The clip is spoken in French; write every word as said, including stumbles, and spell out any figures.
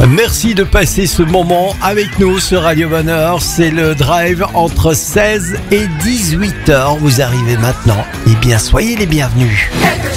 Merci de passer ce moment avec nous sur Radio Bonheur. C'est le drive entre seize et dix-huit heures. Vous arrivez maintenant. Eh bien, soyez les bienvenus.